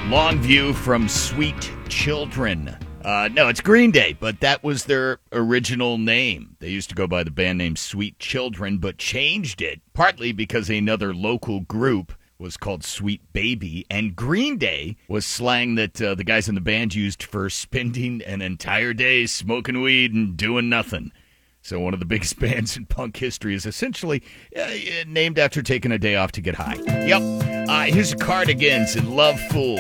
Long View from Sweet Children. No, it's Green Day, but that was their original name. They used to go by the band name Sweet Children, but changed it, partly because another local group was called Sweet Baby, and Green Day was slang that the guys in the band used for spending an entire day smoking weed and doing nothing. So one of the biggest bands in punk history is essentially named after taking a day off to get high. Yep. Here's the Cardigans and Love Fool.